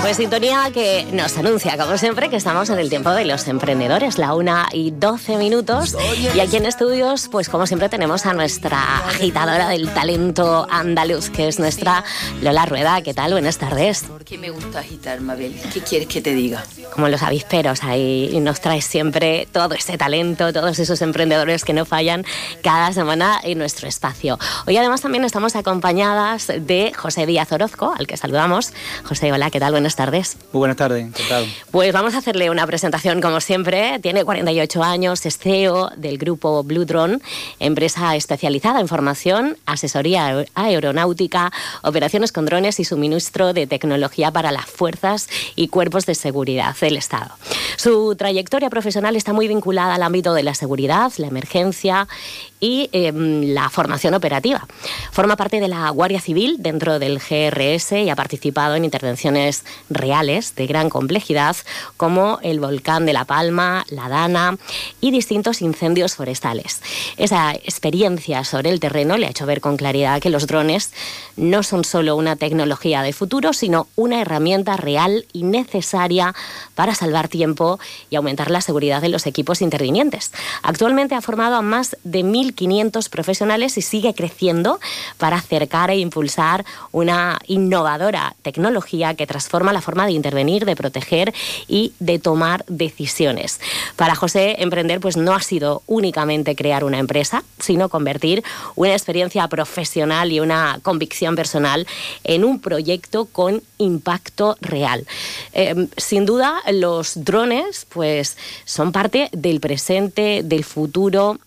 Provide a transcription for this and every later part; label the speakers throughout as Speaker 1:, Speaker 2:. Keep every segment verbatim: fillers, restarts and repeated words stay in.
Speaker 1: Pues sintonía que nos anuncia, como siempre, que estamos en el tiempo de los emprendedores, la una y doce minutos. Y aquí en estudios, pues como siempre, tenemos a nuestra agitadora del talento andaluz, que es nuestra Lola Rueda. ¿Qué tal? Buenas tardes.
Speaker 2: ¿Qué me gusta agitar, Mabel? ¿Qué quieres que te diga?
Speaker 1: Como los avisperos ahí, y nos traes siempre todo ese talento, todos esos emprendedores que no fallan cada semana en nuestro espacio. Hoy además también estamos acompañadas de José Díaz Orozco, al que saludamos. José, hola, ¿qué tal? Buenas tardes.
Speaker 3: Muy buenas tardes, encantado.
Speaker 1: Pues vamos a hacerle una presentación como siempre. Tiene cuarenta y ocho años, es C E O del grupo Blue Drone, empresa especializada en formación, asesoría aeronáutica, operaciones con drones y suministro de tecnología para las fuerzas y cuerpos de seguridad del Estado. Su trayectoria profesional está muy vinculada al ámbito de la seguridad, la emergencia y eh, la formación operativa. Forma parte de la Guardia Civil dentro del G R S y ha participado en intervenciones reales de gran complejidad como el volcán de La Palma, la Dana y distintos incendios forestales. Esa experiencia sobre el terreno le ha hecho ver con claridad que los drones no son solo una tecnología de futuro, sino una herramienta real y necesaria para salvar tiempo y aumentar la seguridad de los equipos intervinientes. Actualmente ha formado a más de mil quinientos profesionales y sigue creciendo para acercar e impulsar una innovadora tecnología que transforma la forma de intervenir, de proteger y de tomar decisiones. Para José, emprender pues no ha sido únicamente crear una empresa, sino convertir una experiencia profesional y una convicción personal en un proyecto con impacto real. Eh, sin duda, los drones pues son parte del presente, del futuro,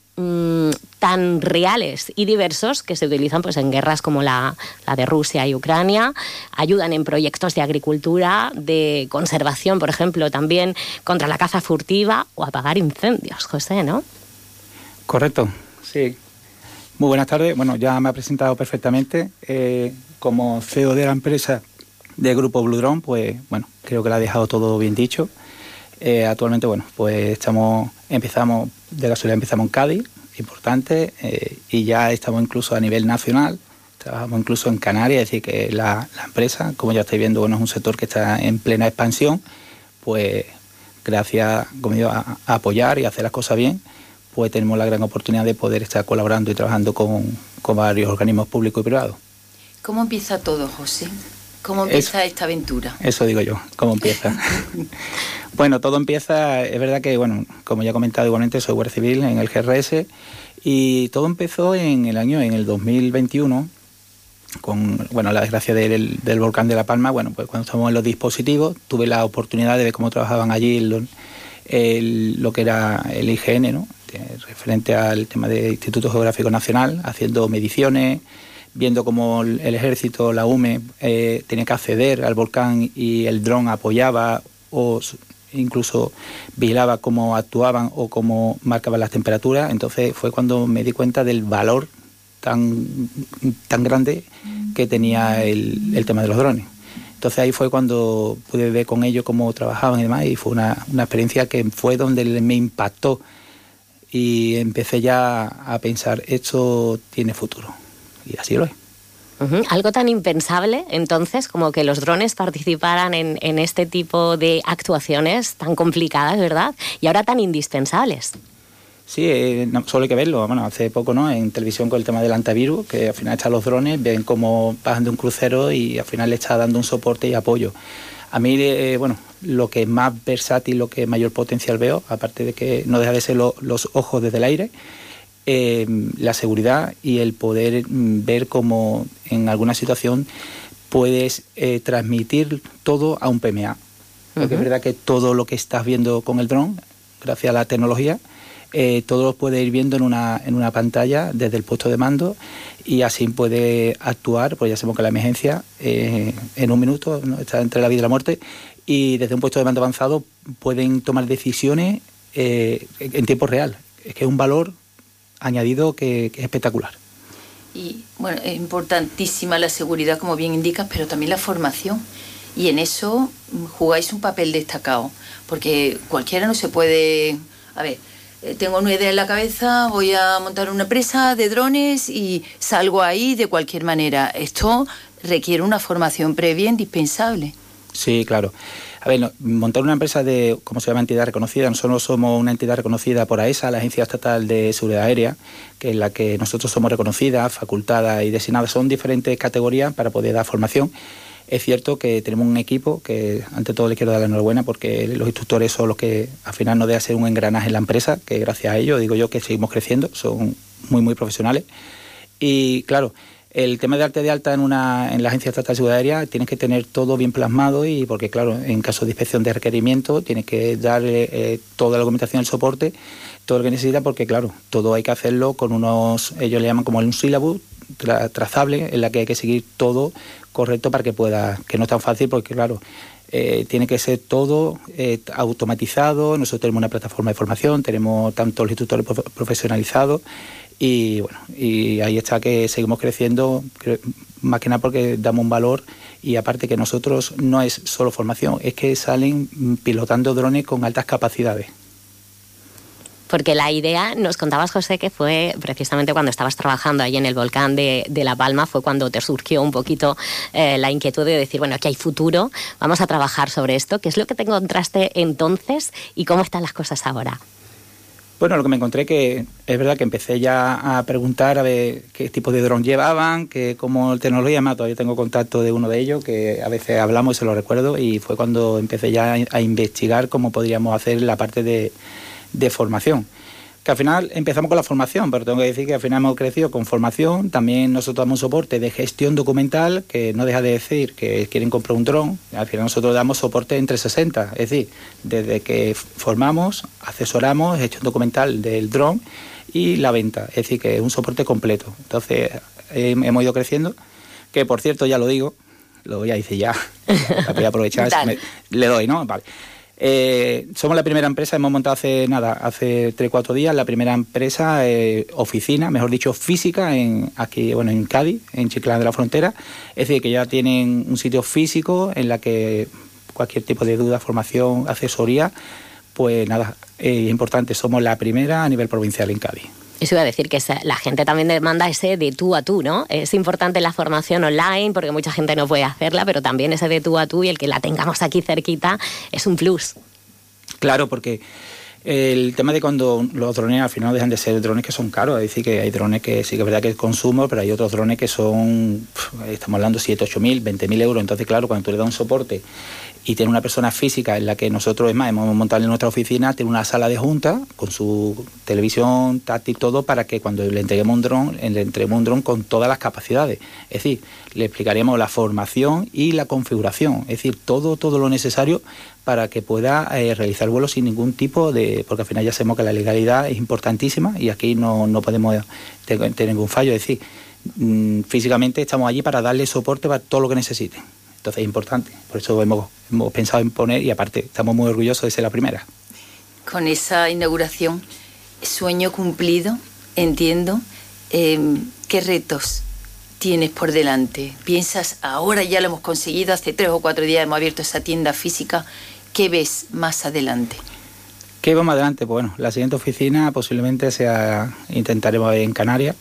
Speaker 1: tan reales y diversos que se utilizan pues en guerras como la, la de Rusia y Ucrania, ayudan en proyectos de agricultura, de conservación, por ejemplo, también contra la caza furtiva o apagar incendios, José, ¿no?
Speaker 3: Correcto, sí. Muy buenas tardes. Bueno, ya me ha presentado perfectamente. Eh, como C E O de la empresa del grupo Blue Drone, pues bueno, creo que lo ha dejado todo bien dicho. Eh, actualmente, bueno, pues estamos, empezamos, de casualidad empezamos en Cádiz, importante, eh, y ya estamos incluso a nivel nacional, trabajamos incluso en Canarias, es decir, que la, la empresa, como ya estáis viendo, bueno, es un sector que está en plena expansión, pues gracias, como digo, a, a apoyar y hacer las cosas bien, pues tenemos la gran oportunidad de poder estar colaborando y trabajando con, con varios organismos públicos y privados.
Speaker 2: ¿Cómo empieza todo, José? ¿Cómo empieza es, esta aventura?
Speaker 3: Eso digo yo, ¿cómo empieza? Bueno, todo empieza, es verdad que, bueno, como ya he comentado igualmente, soy guardia civil en el G R S y todo empezó en el año, en el dos mil veintiuno, con, bueno, la desgracia del, del volcán de La Palma. Bueno, pues cuando estábamos en los dispositivos, tuve la oportunidad de ver cómo trabajaban allí el, el, lo que era el I G N, ¿no? Referente al tema del Instituto Geográfico Nacional, haciendo mediciones, viendo cómo el ejército, la U M E, eh, tenía que acceder al volcán y el dron apoyaba o incluso vigilaba cómo actuaban o cómo marcaban las temperaturas. Entonces fue cuando me di cuenta del valor tan, tan grande que tenía el, el tema de los drones. Entonces ahí fue cuando pude ver con ellos cómo trabajaban y demás, y fue una, una experiencia que fue donde me impactó y empecé ya a pensar, esto tiene futuro. Y así lo es.
Speaker 1: Uh-huh. Algo tan impensable, entonces, como que los drones participaran en, en este tipo de actuaciones tan complicadas, ¿verdad? Y ahora tan indispensables.
Speaker 3: Sí, eh, no, solo hay que verlo. Bueno, hace poco, ¿no?, en televisión con el tema del antivirus, que al final están los drones, ven cómo bajan de un crucero y al final le está dando un soporte y apoyo. A mí, eh, bueno, lo que es más versátil, lo que mayor potencial veo, aparte de que no deja de ser lo, los ojos desde el aire, Eh, la seguridad y el poder mm, ver cómo en alguna situación puedes eh, transmitir todo a un P M A. Porque uh-huh. es verdad que todo lo que estás viendo con el dron, gracias a la tecnología, eh, todo lo puedes ir viendo en una, en una pantalla desde el puesto de mando, y así puede actuar, pues ya sabemos que la emergencia eh, en un minuto, ¿no?, está entre la vida y la muerte, y desde un puesto de mando avanzado pueden tomar decisiones eh, en tiempo real. Es que es un valor añadido que, que es espectacular.
Speaker 2: Y bueno, es importantísima la seguridad, como bien indicas, pero también la formación. Y en eso jugáis un papel destacado, porque cualquiera no se puede... A ver, tengo una idea en la cabeza, voy a montar una empresa de drones y salgo ahí de cualquier manera. Esto requiere una formación previa indispensable.
Speaker 3: Sí, claro. A ver, no, montar una empresa de, ¿cómo se llama?, entidad reconocida. Nosotros somos una entidad reconocida por AESA, la Agencia Estatal de Seguridad Aérea, que es la que nosotros somos reconocidas, facultadas y designadas. Son diferentes categorías para poder dar formación. Es cierto que tenemos un equipo que, ante todo, le quiero dar la enhorabuena porque los instructores son los que al final nos dejan ser un engranaje en la empresa, que gracias a ellos, digo yo, que seguimos creciendo, son muy, muy profesionales. Y claro, el tema de darte de alta en una en la Agencia Estatal de Seguridad Aérea tienes que tener todo bien plasmado, y porque claro, en caso de inspección de requerimiento tienes que darle eh, toda la documentación, el soporte, todo lo que necesita, porque claro, todo hay que hacerlo con unos, ellos le llaman como un sílabus tra, trazable, en la que hay que seguir todo correcto para que pueda, que no es tan fácil, porque claro, eh, tiene que ser todo eh, automatizado. Nosotros tenemos una plataforma de formación, tenemos tanto los instructores profesionalizados. Y bueno, y ahí está que seguimos creciendo, más que nada porque damos un valor, y aparte que nosotros no es solo formación, es que salen pilotando drones con altas capacidades.
Speaker 1: Porque la idea, nos contabas, José, que fue precisamente cuando estabas trabajando ahí en el volcán de, de La Palma, fue cuando te surgió un poquito eh, la inquietud de decir, bueno, aquí hay futuro, vamos a trabajar sobre esto. ¿Qué es lo que te encontraste entonces y cómo están las cosas ahora?
Speaker 3: Bueno, lo que me encontré, que es verdad que empecé ya a preguntar a ver qué tipo de dron llevaban, que como tecnología, más todavía tengo contacto de uno de ellos, que a veces hablamos y se lo recuerdo, y fue cuando empecé ya a, a investigar cómo podríamos hacer la parte de, de formación. Que al final empezamos con la formación, pero tengo que decir que al final hemos crecido con formación. También nosotros damos soporte de gestión documental, que no deja de decir que quieren comprar un dron. Al final nosotros damos soporte en trescientos sesenta, es decir, desde que formamos, asesoramos, gestión documental del dron y la venta, es decir, que es un soporte completo. Entonces eh, hemos ido creciendo, que por cierto, ya lo digo, lo voy a decir ya, la voy a aprovechar, me, le doy, ¿no? Vale. Eh, somos la primera empresa, hemos montado hace nada, hace tres o cuatro días, la primera empresa, eh, oficina, mejor dicho, física, en aquí, bueno, en Cádiz, en Chiclana de la Frontera. Es decir, que ya tienen un sitio físico en la que cualquier tipo de duda, formación, asesoría, pues nada, es eh, importante, somos la primera a nivel provincial en Cádiz.
Speaker 1: Eso iba a decir, que la gente también demanda ese de tú a tú, ¿no? Es importante la formación online porque mucha gente no puede hacerla, pero también ese de tú a tú, y el que la tengamos aquí cerquita es un plus. Claro, porque el tema de cuando los drones al final no dejan de ser drones que son caros, es decir, que hay drones que sí que es verdad que es consumo, pero hay otros drones que son, estamos hablando siete, ocho mil, veinte mil euros. Entonces, claro, cuando tú le das un soporte y tiene una persona física en la que nosotros, es más, hemos montado en nuestra oficina, tiene una sala de junta con su televisión, táctil, todo, para que cuando le entreguemos un dron, le entreguemos un dron con todas las capacidades. Es decir, le explicaríamos la formación y la configuración, es decir, todo, todo lo necesario para que pueda eh, realizar vuelos sin ningún tipo de... Porque al final ya sabemos que la legalidad es importantísima y aquí no, no podemos tener, tener ningún fallo. Es decir, mmm, físicamente estamos allí para darle soporte para todo lo que necesiten. Entonces es importante, por eso hemos, hemos pensado en poner, y aparte estamos muy orgullosos de ser la primera.
Speaker 2: Con esa inauguración, sueño cumplido, entiendo. Eh, ¿Qué retos tienes por delante? ¿Piensas, ahora ya lo hemos conseguido, hace tres o cuatro días hemos abierto esa tienda física, qué ves más adelante?
Speaker 3: ¿Qué va más adelante? Pues bueno, la siguiente oficina posiblemente sea, intentaremos en Canarias,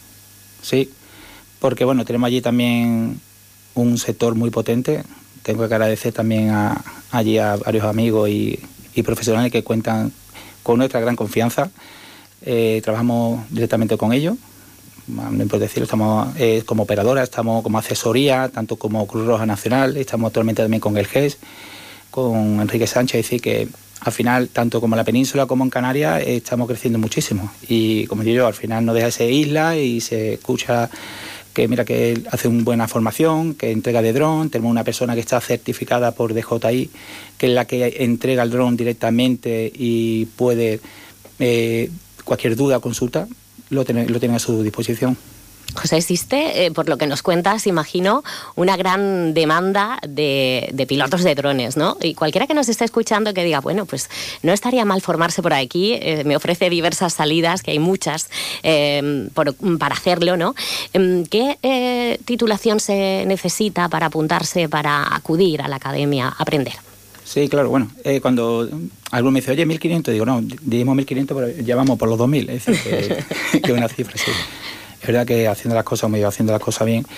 Speaker 3: sí, porque bueno, tenemos allí también un sector muy potente. Tengo que agradecer también a, allí a varios amigos y, y profesionales que cuentan con nuestra gran confianza. Eh, trabajamos directamente con ellos, no importa decirlo, estamos eh, como operadora, estamos como asesoría, tanto como Cruz Roja Nacional, estamos actualmente también con el G E S, con Enrique Sánchez. Es decir, que al final, tanto como en la península como en Canarias, eh, estamos creciendo muchísimo. Y como digo yo, al final no deja de ser isla y se escucha que mira que él hace una buena formación, que entrega de dron. Tenemos una persona que está certificada por D J I, que es la que entrega el dron directamente y puede, eh, cualquier duda o consulta, lo tiene, lo tiene a su disposición. José, existe, eh, por lo que nos cuentas, imagino, una gran demanda de, de pilotos de drones, ¿no? Y cualquiera que nos esté escuchando que diga, bueno, pues no estaría mal formarse por aquí, eh, me ofrece diversas salidas, que hay muchas, eh, por, para hacerlo, ¿no? ¿Qué eh, titulación se necesita para apuntarse, para acudir a la academia a aprender? Sí, claro, bueno, eh, cuando alguno me dice, oye, mil quinientos, digo, no, dijimos mil quinientos, pero ya vamos por los dos mil, es decir, que, que es una cifra, sí. Es verdad que haciendo las cosas, hemos ido haciendo las cosas bien.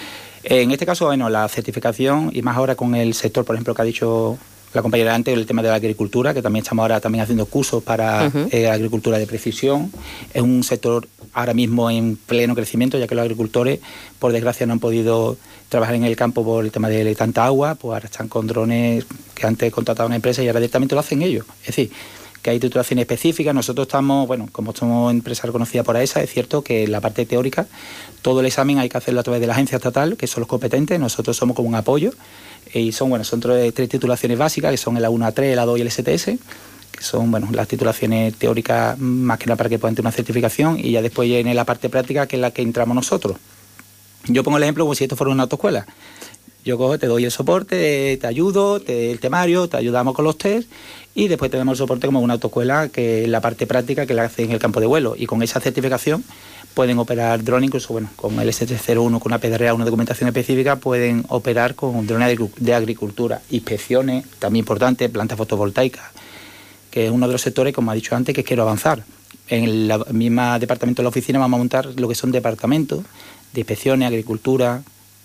Speaker 3: En este caso, bueno, la certificación, y más ahora con el sector, por ejemplo, que ha dicho la compañera antes, el tema de la agricultura, que también estamos ahora también haciendo cursos para uh-huh. eh, agricultura de precisión. Es un sector ahora mismo en pleno crecimiento, ya que los agricultores, por desgracia, no han podido trabajar en el campo por el tema de tanta agua, pues ahora están con drones que antes contrataban una empresa y ahora directamente lo hacen ellos. Es decir, que hay titulaciones específicas. Nosotros estamos, bueno, como somos empresa reconocida por AESA, es cierto que en la parte teórica todo el examen hay que hacerlo a través de la agencia estatal, que son los competentes. Nosotros somos como un apoyo y son, bueno, son tres, tres titulaciones básicas, que son el A uno, A tres, el A dos y el S T S, que son, bueno, las titulaciones teóricas más que nada para que puedan tener una certificación, y ya después viene la parte práctica, que es la que entramos nosotros. Yo pongo el ejemplo como si esto fuera una autoescuela. Yo cojo, te doy el soporte, te ayudo, te el temario, te ayudamos con los test, y después tenemos el soporte como una autoescuela, que es la parte práctica que la hacen en el campo de vuelo, y con esa certificación pueden operar drones, incluso bueno, con el S T cero uno, con una P D R A, una documentación específica, pueden operar con drones de agricultura, inspecciones, también importante, plantas fotovoltaicas, que es uno de los sectores, como ha dicho antes, que quiero avanzar. En el mismo departamento de la oficina vamos a montar lo que son departamentos de inspecciones, agricultura,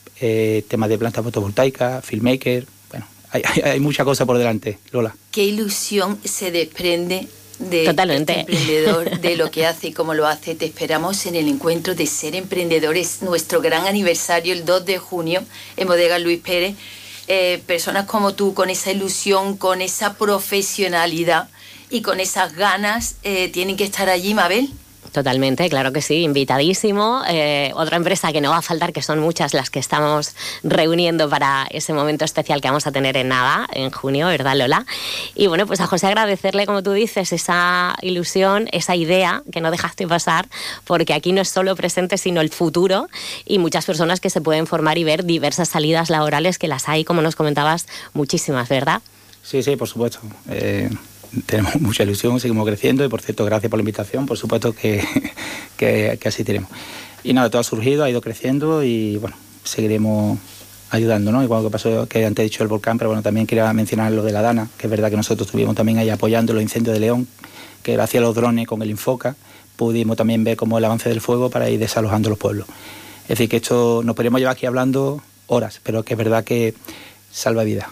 Speaker 3: eh, temas de plantas fotovoltaicas, filmmaker. Bueno, hay, hay, hay mucha cosa por delante, Lola.
Speaker 2: Qué ilusión se desprende de
Speaker 1: Totalmente.
Speaker 2: Este emprendedor, de lo que hace y cómo lo hace. Te esperamos en el encuentro de Ser Emprendedores, nuestro gran aniversario, el dos de junio, en Bodega Luis Pérez. Eh, personas como tú, con esa ilusión, con esa profesionalidad y con esas ganas, eh, tienen que estar allí, Mabel.
Speaker 1: Totalmente, claro que sí, invitadísimo. Eh, otra empresa que no va a faltar, que son muchas las que estamos reuniendo para ese momento especial que vamos a tener en nada, en junio, ¿verdad, Lola? Y bueno, pues a José agradecerle, como tú dices, esa ilusión, esa idea que no dejaste pasar, porque aquí no es solo presente, sino el futuro, y muchas personas que se pueden formar y ver diversas salidas laborales, que las hay, como nos comentabas, muchísimas, ¿verdad?
Speaker 3: Sí, sí, por supuesto. Eh... Tenemos mucha ilusión, seguimos creciendo, y por cierto, gracias por la invitación, por supuesto que, que, que así tenemos. Y nada, todo ha surgido, ha ido creciendo, y bueno, seguiremos ayudando, ¿no? Igual que pasó, que antes he dicho el volcán, pero bueno, también quería mencionar lo de la Dana, que es verdad que nosotros estuvimos también ahí apoyando los incendios de León, que gracias a los drones con el Infoca pudimos también ver cómo el avance del fuego para ir desalojando los pueblos. Es decir, que esto nos podríamos llevar aquí hablando horas, pero que es verdad que salva vidas.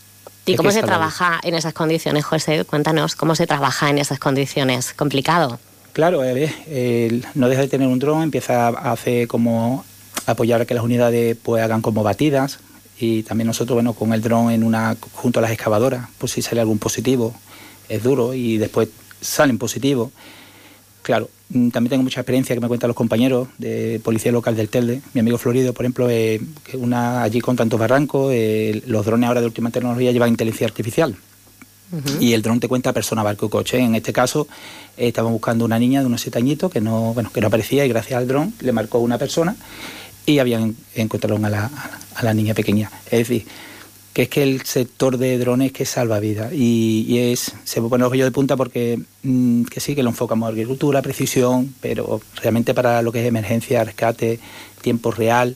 Speaker 1: ¿Y cómo se trabaja en esas condiciones, José? Cuéntanos, ¿cómo se trabaja en esas condiciones? ¿Complicado?
Speaker 3: Claro, eh, eh, no deja de tener un dron, empieza a hacer como apoyar a que las unidades pues hagan como batidas, y también nosotros, bueno, con el dron en una junto a las excavadoras, pues si sale algún positivo, es duro, y después salen positivos. Claro, también tengo mucha experiencia que me cuentan los compañeros de Policía Local del Telde. Mi amigo Florido, por ejemplo, eh, una allí con tantos barrancos, eh, los drones ahora de última tecnología llevan inteligencia artificial. Uh-huh. Y el dron te cuenta persona, barco y coche. En este caso, eh, estaban buscando una niña de unos siete añitos que no, bueno, que no aparecía, y gracias al dron le marcó una persona y habían encontrado a la, a la niña pequeña. Es decir, que es que el sector de drones que salva vidas, y, y es se pone los vellos de punta porque mmm, que sí, que lo enfocamos en agricultura, precisión, pero realmente para lo que es emergencia, rescate, tiempo real,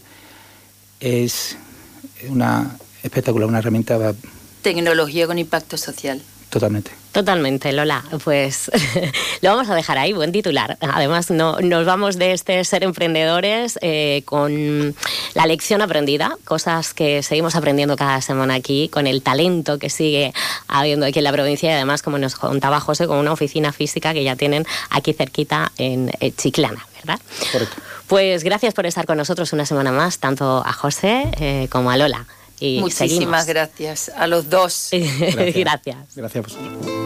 Speaker 3: es una espectacular, una herramienta.
Speaker 2: Tecnología con impacto social.
Speaker 3: Totalmente.
Speaker 1: Totalmente, Lola. Pues lo vamos a dejar ahí, buen titular. Además, no, nos vamos de este Ser Emprendedores eh, con la lección aprendida, cosas que seguimos aprendiendo cada semana aquí, con el talento que sigue habiendo aquí en la provincia, y además, como nos contaba José, con una oficina física que ya tienen aquí cerquita en Chiclana, ¿verdad?
Speaker 3: Correcto.
Speaker 1: Pues gracias por estar con nosotros una semana más, tanto a José eh, como a Lola. Y
Speaker 2: muchísimas
Speaker 1: seguimos.
Speaker 2: Gracias a los dos.
Speaker 1: Gracias. Gracias.
Speaker 3: Gracias a vosotros.